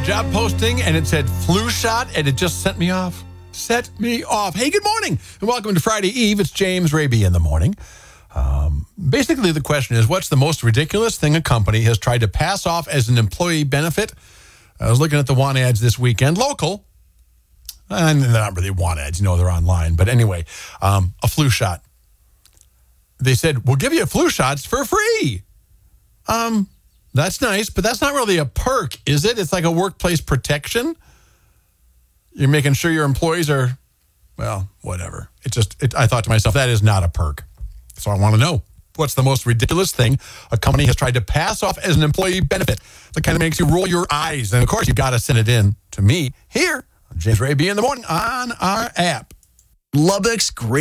job posting and it said flu shot and it just sent me off. Set me off. Hey, good morning and welcome to Friday Eve. It's James Raby in the morning. Basically, the question is, what's the most ridiculous thing a company has tried to pass off as an employee benefit? I was looking at the want ads this weekend. Local. And they're not really want ads. They're online. But anyway, a flu shot. They said, we'll give you flu shots for free. That's nice, but that's not really a perk, is it? It's like a workplace protection. You're making sure your employees are, well, whatever. I thought to myself, that is not a perk. So I want to know, what's the most ridiculous thing a company has tried to pass off as an employee benefit that kind of makes you roll your eyes? And of course, you got to send it in to me here on James Raby in the morning on our app. Lubbock's great.